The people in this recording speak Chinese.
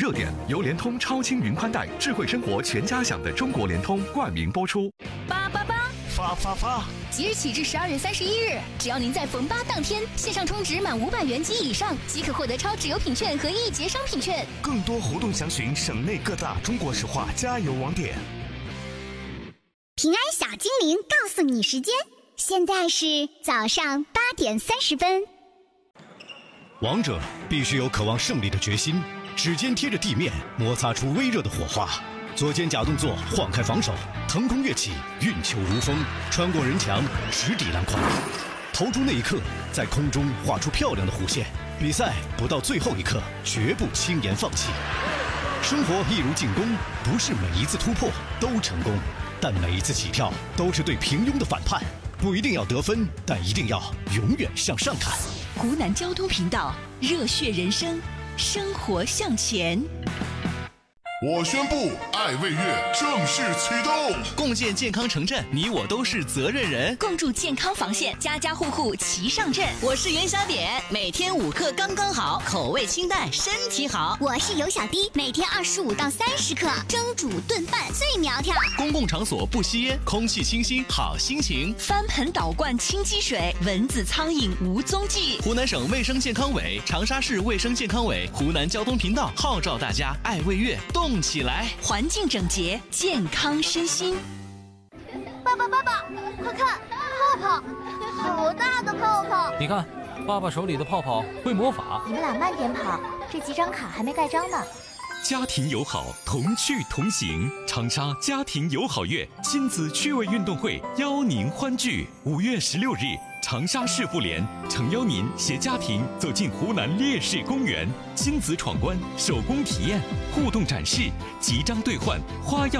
热点由联通超轻云宽带智慧生活全家享的中国联通冠名播出。 发！ 即日起至12月31日，只要您在逢8当天线上充值满500元及以上，即可获得超值优品券和1节商品券。 更多活动详询省内各大中国石化加油网点。 平安小精灵告诉你时间，现在是早上8点30分。 王者必须有渴望胜利的决心，指尖贴着地面，摩擦出微热的火花。左肩假动作晃开防守，腾空跃起，运球如风，穿过人墙，直抵篮筐。投出那一刻，在空中画出漂亮的弧线。比赛不到最后一刻，绝不轻言放弃。生活一如进攻，不是每一次突破都成功，但每一次起跳都是对平庸的反叛。不一定要得分，但一定要永远向上看。 湖南交通频道，热血人生，生活向前。 我宣布，爱卫月正式启动， 共建健康城镇，你我都是责任人， 共筑健康防线，家家户户齐上阵。 我是元宵点，每天5克刚刚好，口味清淡，身体好。 我是有小滴，每天25到30克，蒸煮炖饭最苗条。 公共场所不吸烟，空气清新好心情。 翻盆倒灌清积水，蚊子苍蝇无踪迹。 湖南省卫生健康委、长沙市卫生健康委、湖南交通频道号召大家爱卫月动起来， 环境整洁，健康身心。 爸爸，快看，泡泡，好大的泡泡！ 你看，爸爸手里的泡泡会魔法。 你们俩慢点跑，这几张卡还没盖章呢。 家庭友好，同趣同行。长沙家庭友好月亲子趣味运动会邀您欢聚。5月16日，长沙市妇联诚邀您携家庭走进湖南烈士公园，亲子闯关、手工体验、互动展示、集章兑换、花样